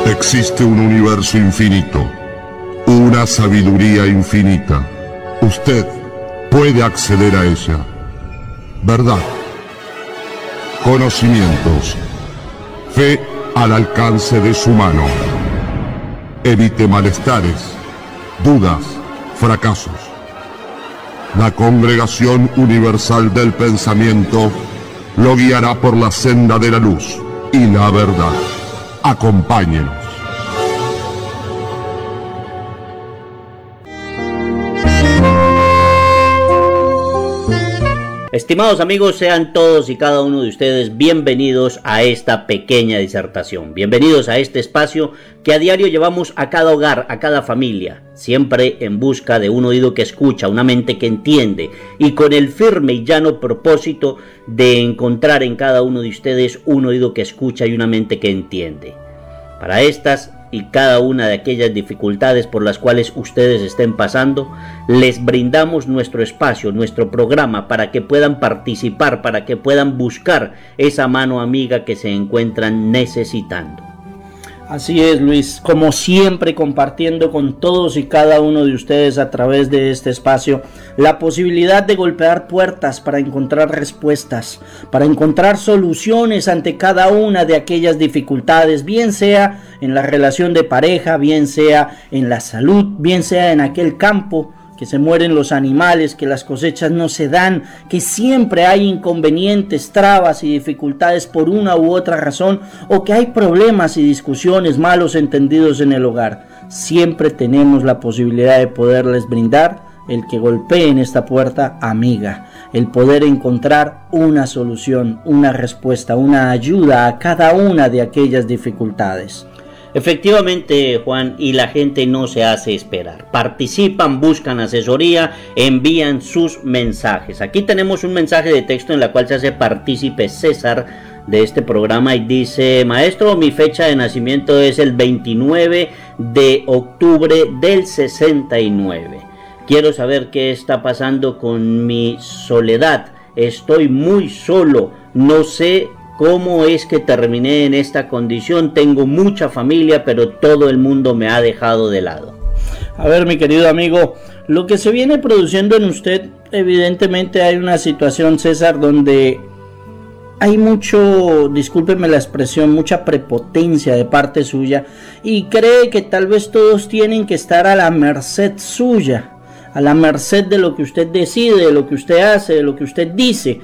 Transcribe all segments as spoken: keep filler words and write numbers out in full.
Existe un universo infinito, una sabiduría infinita. Usted puede acceder a ella. Verdad, conocimientos, fe al alcance de su mano. Evite malestares, dudas, fracasos. La Congregación Universal del Pensamiento lo guiará por la senda de la luz y la verdad. Acompáñenos. Estimados amigos, sean todos y cada uno de ustedes bienvenidos a esta pequeña disertación. Bienvenidos a este espacio que a diario llevamos a cada hogar, a cada familia, siempre en busca de un oído que escucha, una mente que entiende y con el firme y llano propósito de encontrar en cada uno de ustedes un oído que escucha y una mente que entiende. Para estas y cada una de aquellas dificultades por las cuales ustedes estén pasando, les brindamos nuestro espacio, nuestro programa para que puedan participar, para que puedan buscar esa mano amiga que se encuentran necesitando. Así es, Luis, como siempre compartiendo con todos y cada uno de ustedes a través de este espacio la posibilidad de golpear puertas para encontrar respuestas, para encontrar soluciones ante cada una de aquellas dificultades, bien sea en la relación de pareja, bien sea en la salud, bien sea en aquel campo que se mueren los animales, que las cosechas no se dan, que siempre hay inconvenientes, trabas y dificultades por una u otra razón, o que hay problemas y discusiones, malos entendidos en el hogar. Siempre tenemos la posibilidad de poderles brindar el que golpeen esta puerta amiga, el poder encontrar una solución, una respuesta, una ayuda a cada una de aquellas dificultades. Efectivamente, Juan, y la gente no se hace esperar. Participan, buscan asesoría, envían sus mensajes. Aquí tenemos un mensaje de texto en la cual se hace partícipe César de este programa y dice: maestro, mi fecha de nacimiento es el veintinueve de octubre del sesenta y nueve. Quiero saber qué está pasando con mi soledad. Estoy muy solo, no sé ¿cómo es que terminé en esta condición? Tengo mucha familia, pero todo el mundo me ha dejado de lado. A ver, mi querido amigo, lo que se viene produciendo en usted, evidentemente hay una situación, César, donde hay mucho, discúlpeme la expresión, mucha prepotencia de parte suya y cree que tal vez todos tienen que estar a la merced suya, a la merced de lo que usted decide, de lo que usted hace, de lo que usted dice.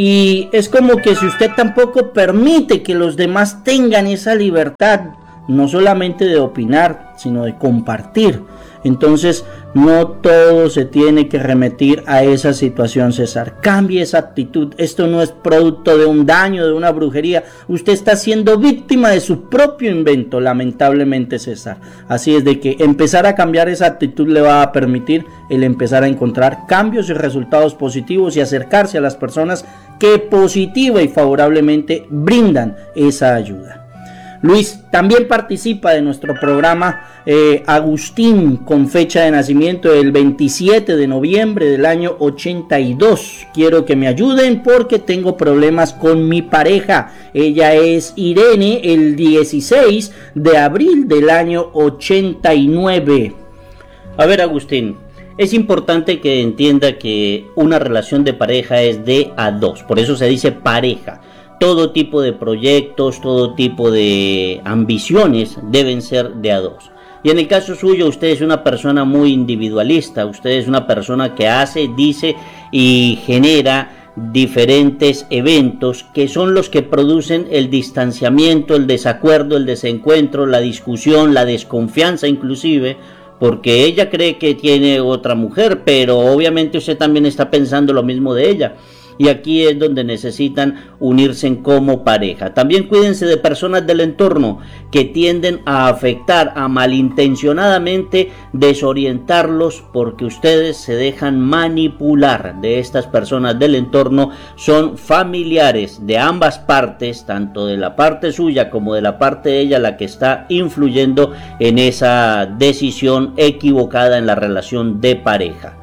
Y es como que si usted tampoco permite que los demás tengan esa libertad, no solamente de opinar, sino de compartir. Entonces, no todo se tiene que remitir a esa situación, César. Cambie esa actitud. Esto no es producto de un daño, de una brujería. Usted está siendo víctima de su propio invento, lamentablemente, César. Así es de que empezar a cambiar esa actitud le va a permitir el empezar a encontrar cambios y resultados positivos y acercarse a las personas que positiva y favorablemente brindan esa ayuda. Luis, también participa de nuestro programa eh, Agustín, con fecha de nacimiento del veintisiete de noviembre del año ochenta y dos. Quiero que me ayuden porque tengo problemas con mi pareja. Ella es Irene, el dieciséis de abril del año ochenta y nueve. A ver, Agustín, es importante que entienda que una relación de pareja es de a dos, por eso se dice pareja. Todo tipo de proyectos, todo tipo de ambiciones deben ser de a dos. Y en el caso suyo, usted es una persona muy individualista, usted es una persona que hace, dice y genera diferentes eventos que son los que producen el distanciamiento, el desacuerdo, el desencuentro, la discusión, la desconfianza inclusive, porque ella cree que tiene otra mujer, pero obviamente usted también está pensando lo mismo de ella. Y aquí es donde necesitan unirse como pareja. También cuídense de personas del entorno que tienden a afectar, a malintencionadamente desorientarlos, porque ustedes se dejan manipular. De estas personas del entorno son familiares de ambas partes, tanto de la parte suya como de la parte de ella, la que está influyendo en esa decisión equivocada en la relación de pareja.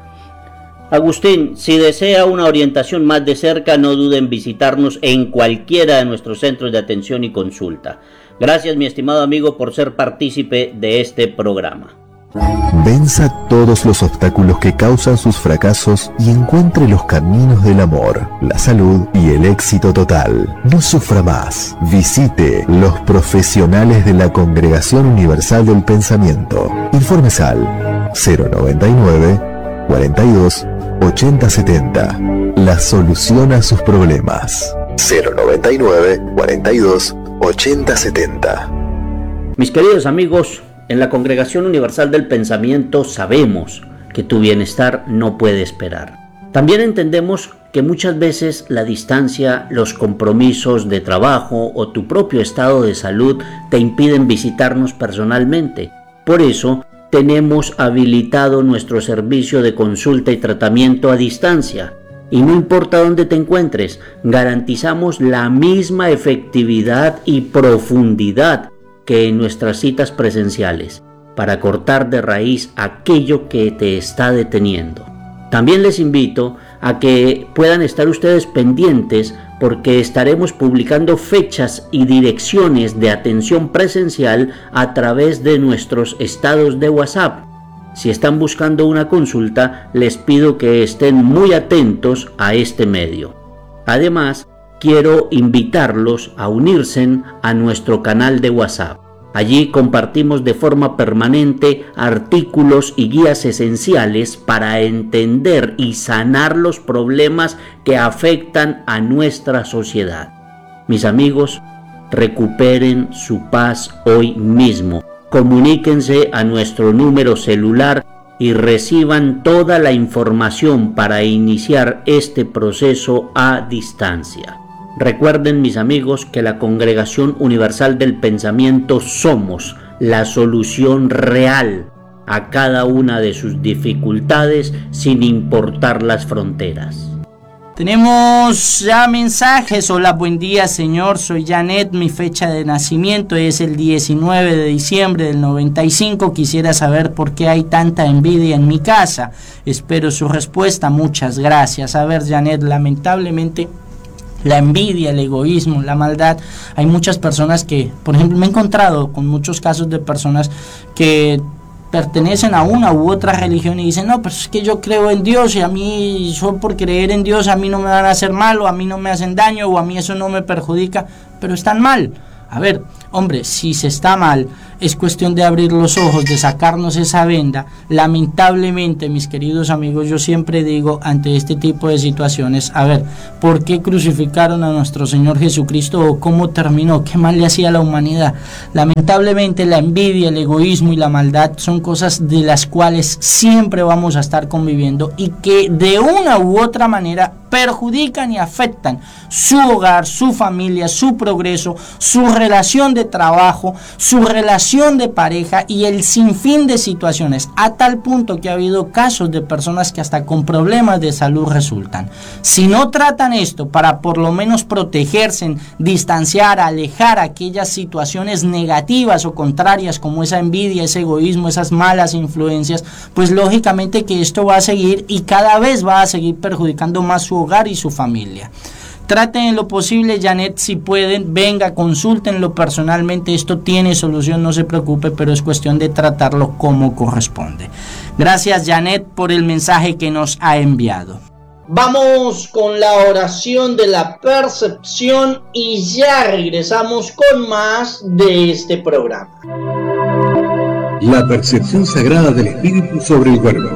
Agustín, si desea una orientación más de cerca, no dude en visitarnos en cualquiera de nuestros centros de atención y consulta. Gracias, mi estimado amigo, por ser partícipe de este programa. Venza todos los obstáculos que causan sus fracasos y encuentre los caminos del amor, la salud y el éxito total. No sufra más. Visite los profesionales de la Congregación Universal del Pensamiento. Informes al cero noventa y nueve, cuarenta y dos, ochenta setenta. La solución a sus problemas. cero noventa y nueve, cuarenta y dos, ochenta setenta. Mis queridos amigos, en la Congregación Universal del Pensamiento sabemos que tu bienestar no puede esperar. También entendemos que muchas veces la distancia, los compromisos de trabajo o tu propio estado de salud te impiden visitarnos personalmente. Por eso, tenemos habilitado nuestro servicio de consulta y tratamiento a distancia. Y no importa dónde te encuentres, garantizamos la misma efectividad y profundidad que en nuestras citas presenciales, para cortar de raíz aquello que te está deteniendo. También les invito a que puedan estar ustedes pendientes porque estaremos publicando fechas y direcciones de atención presencial a través de nuestros estados de WhatsApp. Si están buscando una consulta, les pido que estén muy atentos a este medio. Además, quiero invitarlos a unirse a nuestro canal de WhatsApp. Allí compartimos de forma permanente artículos y guías esenciales para entender y sanar los problemas que afectan a nuestra sociedad. Mis amigos, recuperen su paz hoy mismo. Comuníquense a nuestro número celular y reciban toda la información para iniciar este proceso a distancia. Recuerden, mis amigos, que la Congregación Universal del Pensamiento somos la solución real a cada una de sus dificultades sin importar las fronteras. Tenemos ya mensajes. Hola, buen día, señor. Soy Janet. Mi fecha de nacimiento es el diecinueve de diciembre del noventa y cinco. Quisiera saber por qué hay tanta envidia en mi casa. Espero su respuesta. Muchas gracias. A ver, Janet, lamentablemente la envidia, el egoísmo, la maldad, hay muchas personas que, por ejemplo, me he encontrado con muchos casos de personas que pertenecen a una u otra religión y dicen, no, pues es que yo creo en Dios y a mí, yo por creer en Dios, a mí no me van a hacer mal o a mí no me hacen daño o a mí eso no me perjudica, pero están mal. A ver, hombre, si se está mal, es cuestión de abrir los ojos, de sacarnos esa venda. Lamentablemente, mis queridos amigos, yo siempre digo ante este tipo de situaciones, a ver, ¿por qué crucificaron a nuestro Señor Jesucristo o cómo terminó? ¿Qué mal le hacía a la humanidad? Lamentablemente, la envidia, el egoísmo y la maldad son cosas de las cuales siempre vamos a estar conviviendo y que de una u otra manera perjudican y afectan su hogar, su familia, su progreso, su relación de trabajo, su relación de pareja y el sinfín de situaciones, a tal punto que ha habido casos de personas que hasta con problemas de salud resultan. Si no tratan esto para por lo menos protegerse, distanciar, alejar aquellas situaciones negativas o contrarias como esa envidia, ese egoísmo, esas malas influencias, pues lógicamente que esto va a seguir y cada vez va a seguir perjudicando más su hogar y su familia. Traten en lo posible, Janet, si pueden, venga, consúltenlo personalmente, esto tiene solución, no se preocupe, pero es cuestión de tratarlo como corresponde. Gracias, Janet, por el mensaje que nos ha enviado. Vamos con la oración de la percepción y ya regresamos con más de este programa. La percepción sagrada del Espíritu sobre el Verbo.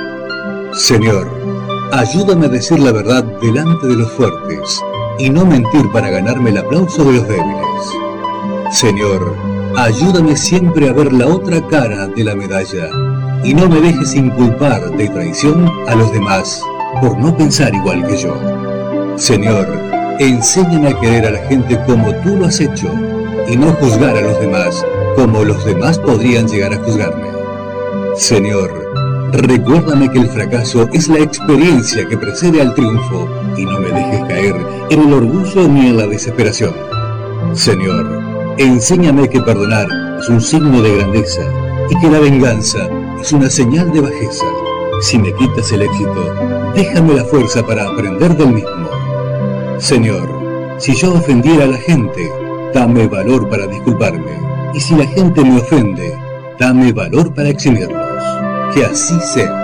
Señor, ayúdame a decir la verdad delante de los fuertes y no mentir para ganarme el aplauso de los débiles. Señor, ayúdame siempre a ver la otra cara de la medalla y no me dejes inculpar de traición a los demás por no pensar igual que yo. Señor, enséñame a querer a la gente como tú lo has hecho y no juzgar a los demás como los demás podrían llegar a juzgarme. Señor, recuérdame que el fracaso es la experiencia que precede al triunfo y no me dejes caer en el orgullo ni en la desesperación. Señor, enséñame que perdonar es un signo de grandeza y que la venganza es una señal de bajeza. Si me quitas el éxito, déjame la fuerza para aprender del mismo. Señor, si yo ofendiera a la gente, dame valor para disculparme. Y si la gente me ofende, dame valor para eximirlos. Que así sea.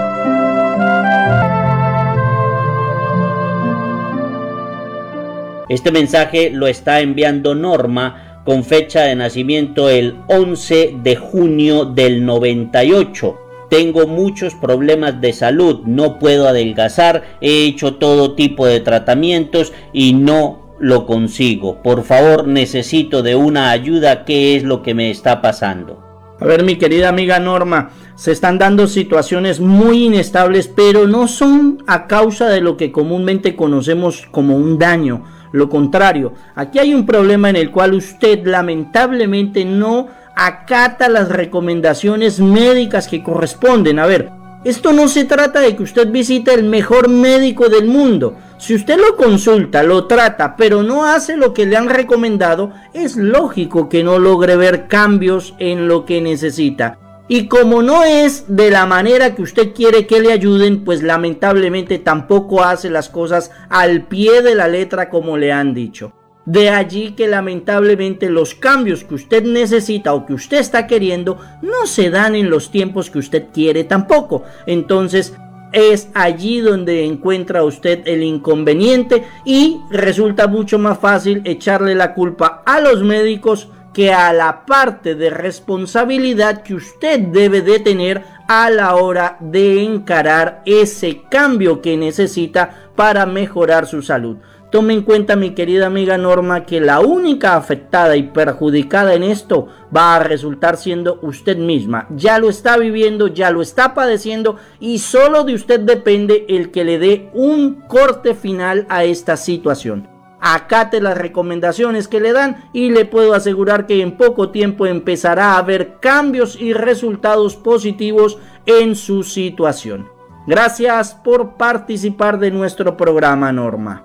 Este mensaje lo está enviando Norma con fecha de nacimiento el once de junio del noventa y ocho. Tengo muchos problemas de salud, no puedo adelgazar, he hecho todo tipo de tratamientos y no lo consigo. Por favor, necesito de una ayuda. ¿Qué es lo que me está pasando? A ver, mi querida amiga Norma, se están dando situaciones muy inestables, pero no son a causa de lo que comúnmente conocemos como un daño. Lo contrario, aquí hay un problema en el cual usted lamentablemente no acata las recomendaciones médicas que corresponden. A ver, esto no se trata de que usted visite el mejor médico del mundo. Si usted lo consulta, lo trata, pero no hace lo que le han recomendado, es lógico que no logre ver cambios en lo que necesita. Y como no es de la manera que usted quiere que le ayuden, pues lamentablemente tampoco hace las cosas al pie de la letra como le han dicho. De allí que lamentablemente los cambios que usted necesita o que usted está queriendo no se dan en los tiempos que usted quiere tampoco. Entonces es allí donde encuentra usted el inconveniente y resulta mucho más fácil echarle la culpa a los médicos que a la parte de responsabilidad que usted debe de tener a la hora de encarar ese cambio que necesita para mejorar su salud. Tome en cuenta, mi querida amiga Norma, que la única afectada y perjudicada en esto va a resultar siendo usted misma. Ya lo está viviendo, ya lo está padeciendo y solo de usted depende el que le dé un corte final a esta situación. Acate las recomendaciones que le dan y le puedo asegurar que en poco tiempo empezará a haber cambios y resultados positivos en su situación. Gracias por participar de nuestro programa, Norma.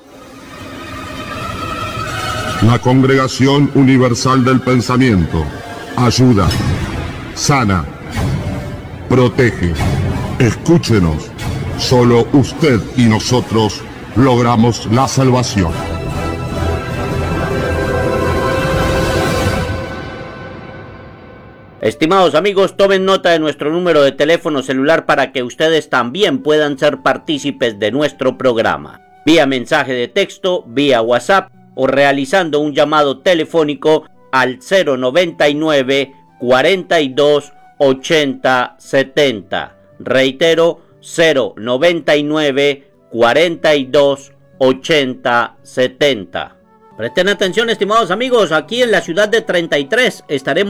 La Congregación Universal del Pensamiento ayuda, sana, protege. Escúchenos, solo usted y nosotros logramos la salvación. Estimados amigos, tomen nota de nuestro número de teléfono celular para que ustedes también puedan ser partícipes de nuestro programa. Vía mensaje de texto, vía WhatsApp o realizando un llamado telefónico al cero noventa y nueve, cuarenta y dos, ochenta, setenta. Reitero, cero noventa y nueve, cuarenta y dos, ochenta, setenta. Presten atención, estimados amigos, aquí en la ciudad de treinta y tres estaremos